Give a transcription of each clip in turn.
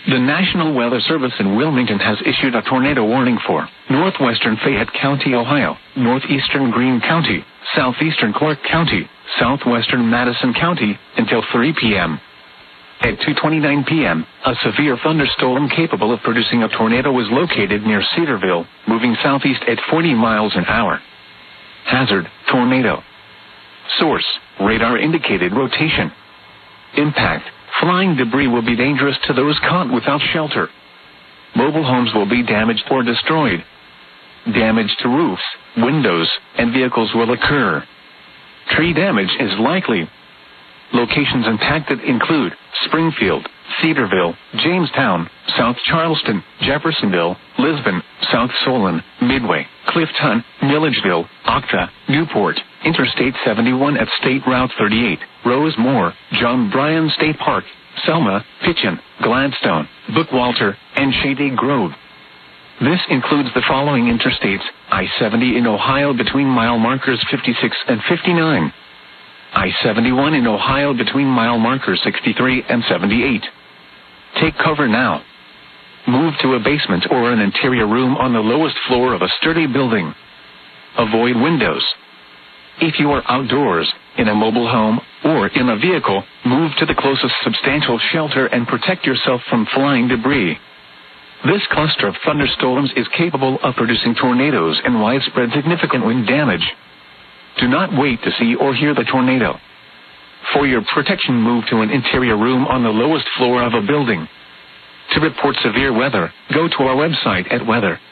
The National Weather Service in Wilmington has issued a tornado warning for northwestern Fayette County, Ohio, northeastern Greene County, southeastern Clark County, southwestern Madison County, until 3 p.m. At 2:29 p.m., a severe thunderstorm capable of producing a tornado was located near Cedarville, moving southeast at 40 miles an hour. Hazard, tornado. Source, radar indicated rotation. Impact, flying debris will be dangerous to those caught without shelter. Mobile homes will be damaged or destroyed. Damage to roofs, windows, and vehicles will occur. Tree damage is likely. Locations impacted include Springfield, Cedarville, Jamestown, South Charleston, Jeffersonville, Lisbon, South Solon, Midway, Clifton, Milledgeville, Octa, Newport, Interstate 71 at State Route 38, Rosemore, John Bryan State Park, Selma, Pitchen, Gladstone, Bookwalter, and Shady Grove. This includes the following interstates: I-70 in Ohio between mile markers 56 and 59. I-71 in Ohio between mile markers 63 and 78. Take cover now. Move to a basement or an interior room on the lowest floor of a sturdy building. Avoid windows. If you are outdoors, in a mobile home, or in a vehicle, move to the closest substantial shelter and protect yourself from flying debris. This cluster of thunderstorms is capable of producing tornadoes and widespread significant wind damage. Do not wait to see or hear the tornado. For your protection, move to an interior room on the lowest floor of a building. To report severe weather, go to our website at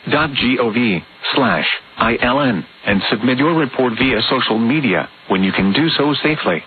weather.gov/ILN and submit your report via social media when you can do so safely.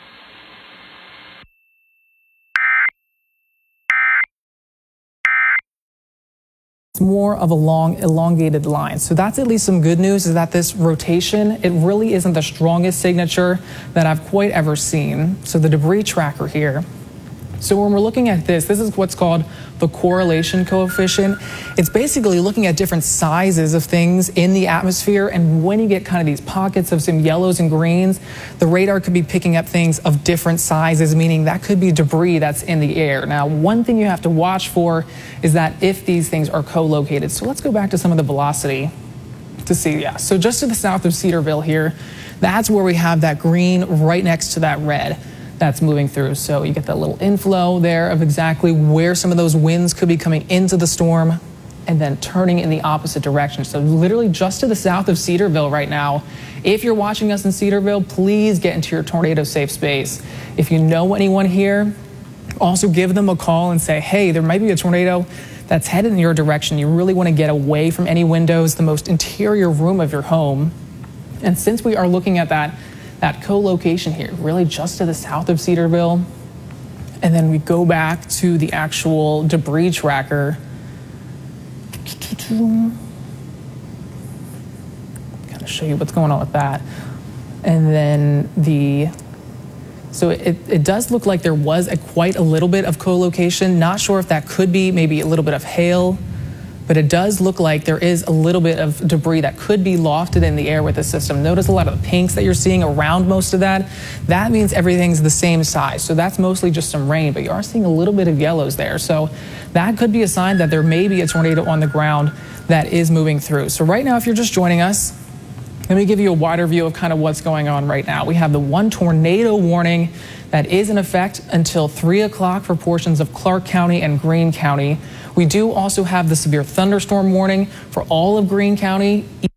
It's more of a long, elongated line. So that's at least some good news, is that this rotation, it really isn't the strongest signature that I've quite ever seen. So the debris tracker here. So when we're looking at this is what's called the correlation coefficient. It's basically looking at different sizes of things in the atmosphere, and when you get kind of these pockets of some yellows and greens, the radar could be picking up things of different sizes, meaning that could be debris that's in the air. Now, one thing you have to watch for is that if these things are co-located. So let's go back to some of the velocity to see. Yeah, so just to the south of Cedarville here, that's where we have that green right next to that red that's moving through. So you get that little inflow there of exactly where some of those winds could be coming into the storm and then turning in the opposite direction. So literally just to the south of Cedarville right now. If you're watching us in Cedarville, please get into your tornado safe space. If you know anyone here, also give them a call and say, hey, there might be a tornado that's headed in your direction. You really want to get away from any windows, the most interior room of your home. And since we are looking at that co-location here, really just to the south of Cedarville, and then we go back to the actual debris tracker. Kind of show you what's going on with that. And then so it does look like there was quite a little bit of co-location. Not sure if that could be maybe a little bit of hail, but it does look like there is a little bit of debris that could be lofted in the air with the system. Notice a lot of the pinks that you're seeing around most of that. That means everything's the same size. So that's mostly just some rain, but you are seeing a little bit of yellows there. So that could be a sign that there may be a tornado on the ground that is moving through. So right now, if you're just joining us, let me give you a wider view of kind of what's going on right now. We have the one tornado warning that is in effect until 3 o'clock for portions of Clark County and Greene County. We do also have the severe thunderstorm warning for all of Greene County.